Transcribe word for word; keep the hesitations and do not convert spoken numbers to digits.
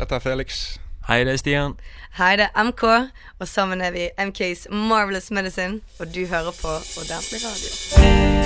dette er Felix. Hei, det er Stian. Hei, det er M K, og sammen er vi M K's Marvelous Medicine, og du hører på Ordentlig Radio.